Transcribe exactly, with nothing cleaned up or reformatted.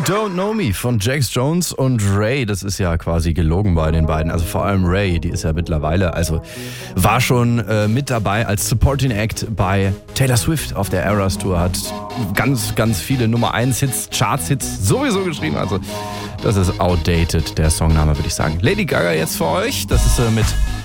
Don't Know Me von Jax Jones und Ray. Das ist ja quasi gelogen bei den beiden. Also vor allem Ray, die ist ja mittlerweile, also war schon äh, mit dabei als Supporting Act bei Taylor Swift auf der Eras Tour. Hat ganz, ganz viele Nummer eins Hits, Charts-Hits sowieso geschrieben. Also das ist outdated, der Songname, würde ich sagen. Lady Gaga jetzt für euch. Das ist äh, mit